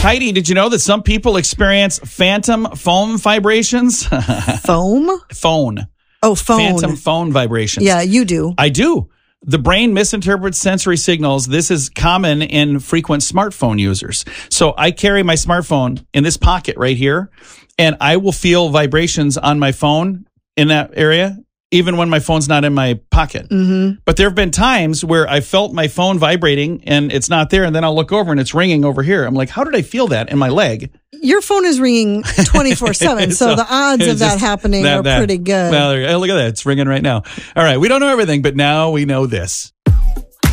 Heidi, did you know that some people experience phantom phone vibrations? Foam? Phone. Oh, phone. Phantom phone vibrations. Yeah, you do. I do. The brain misinterprets sensory signals. This is common in frequent smartphone users. So I carry my smartphone in this pocket right here, and I will feel vibrations on my phone in that area, even when my phone's not in my pocket. Mm-hmm. But there have been times where I felt my phone vibrating and it's not there, and then I'll look over and it's ringing over here. I'm like, how did I feel that in my leg? Your phone is ringing 24/7, so the odds of that happening are pretty good. Well, look at that. It's ringing right now. All right, we don't know everything, but now we know this.